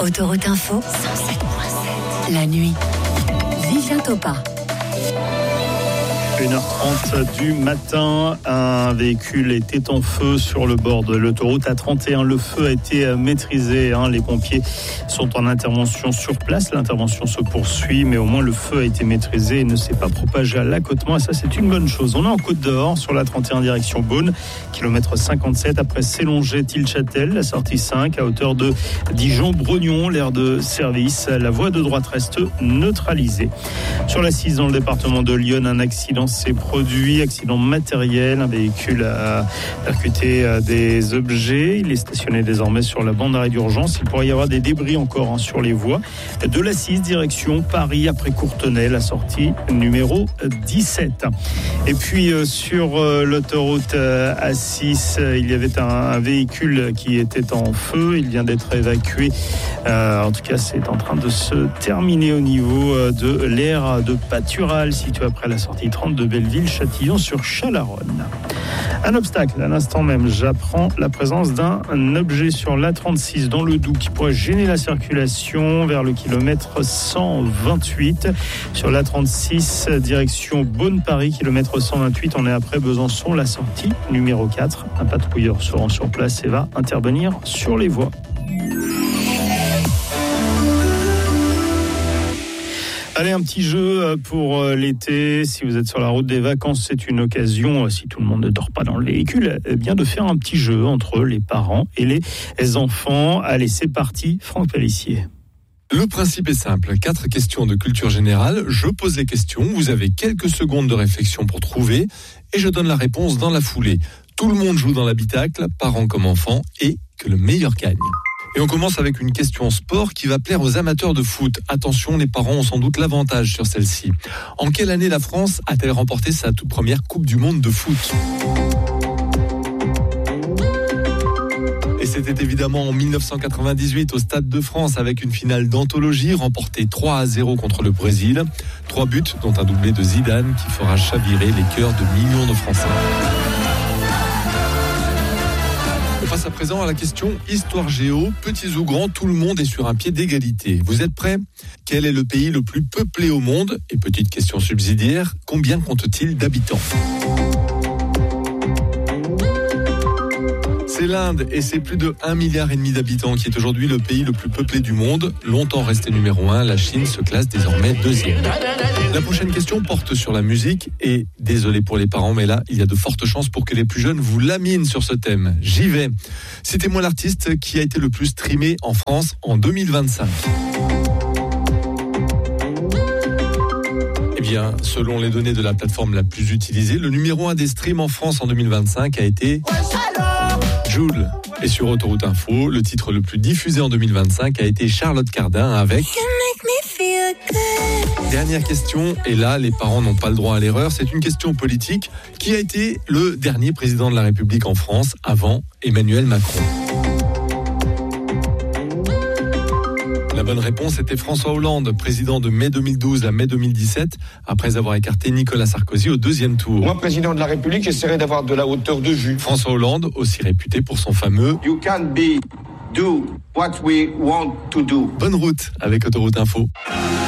Autoroute Info, 107.7. La nuit. Vivien Topa. 1h30 du matin, un véhicule était en feu sur le bord de l'autoroute A31. Le feu a été maîtrisé. Les pompiers sont en intervention sur place. L'intervention se poursuit, mais au moins le feu a été maîtrisé et ne s'est pas propagé à l'accotement. Et ça, c'est une bonne chose. On est en Côte d'Or sur l'A31 direction Beaune, kilomètre 57, après Sélongé-Tilchâtel, la sortie 5, à hauteur de Dijon-Brognon, l'aire de service. La voie de droite reste neutralisée. Sur la 6, dans le département de Lyon, un accident s'est produit, accident matériel. Un véhicule a percuté des objets. Il est stationné désormais sur la bande d'arrêt d'urgence. Il pourrait y avoir des débris encore sur les voies. De la 6, direction Paris, après Courtenay, la sortie numéro 17. Et puis sur l'autoroute A6, il y avait un véhicule qui était en feu. Il vient d'être évacué. En tout cas, c'est en train de se terminer au niveau de l'aire de pâturage, situé après la sortie 30 de Belleville-Châtillon sur Chalaronne. Un obstacle, à l'instant même, j'apprends la présence d'un objet sur l'A36 dans le Doubs qui pourrait gêner la circulation vers le kilomètre 128. Sur l'A36, direction Beaune-Paris, kilomètre 128, on est après Besançon, la sortie numéro 4. Un patrouilleur se rend sur place et va intervenir sur les voies. Allez, un petit jeu pour l'été. Si vous êtes sur la route des vacances, c'est une occasion, si tout le monde ne dort pas dans le véhicule, bien de faire un petit jeu entre les parents et les enfants. Allez, c'est parti, Franck Pellissier. Le principe est simple, 4 questions de culture générale. Je pose les questions, vous avez quelques secondes de réflexion pour trouver et je donne la réponse dans la foulée. Tout le monde joue dans l'habitacle, parents comme enfants, et que le meilleur gagne. Et on commence avec une question sport qui va plaire aux amateurs de foot. Attention, les parents ont sans doute l'avantage sur celle-ci. En quelle année la France a-t-elle remporté sa toute première Coupe du Monde de foot ? Et c'était évidemment en 1998 au Stade de France avec une finale d'anthologie remportée 3-0 contre le Brésil. 3 buts dont un doublé de Zidane qui fera chavirer les cœurs de millions de Français. On passe à présent à la question Histoire Géo. Petits ou grands, tout le monde est sur un pied d'égalité. Vous êtes prêts ? Quel est le pays le plus peuplé au monde ? Et petite question subsidiaire, combien compte-t-il d'habitants ? C'est l'Inde et c'est plus de 1,5 milliard d'habitants qui est aujourd'hui le pays le plus peuplé du monde. Longtemps resté numéro 1, la Chine se classe désormais 2e. La prochaine question porte sur la musique et désolé pour les parents, mais là, il y a de fortes chances pour que les plus jeunes vous laminent sur ce thème. J'y vais. Citez-moi l'artiste qui a été le plus streamé en France en 2025. Eh bien, selon les données de la plateforme la plus utilisée, le numéro 1 des streams en France en 2025 a été Jul. Et sur Autoroute Info, le titre le plus diffusé en 2025 a été Charlotte Cardin avec... Dernière question, et là, les parents n'ont pas le droit à l'erreur, c'est une question politique. Qui a été le dernier président de la République en France avant Emmanuel Macron ? La bonne réponse était François Hollande, président de mai 2012 à mai 2017, après avoir écarté Nicolas Sarkozy au 2e tour. Moi, président de la République, j'essaierai d'avoir de la hauteur de vue. François Hollande, aussi réputé pour son fameux « You can do what we want to do ». Bonne route avec Autoroute Info.